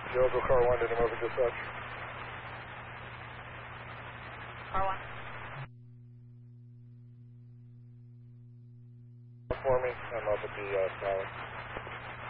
Jericho Car 1 to Mobile Dispatch. Car 1. For me, I'm up at the tower.